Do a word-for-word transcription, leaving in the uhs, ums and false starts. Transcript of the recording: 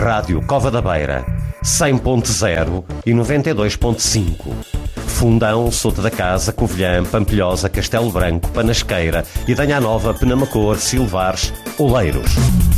Rádio Cova da Beira, cem ponto zero e noventa e dois ponto cinco. Fundão, Souto da Casa, Covilhã, Pampilhosa, Castelo Branco, Panasqueira, Idanha Nova, Penamacor, Silvares, Oleiros.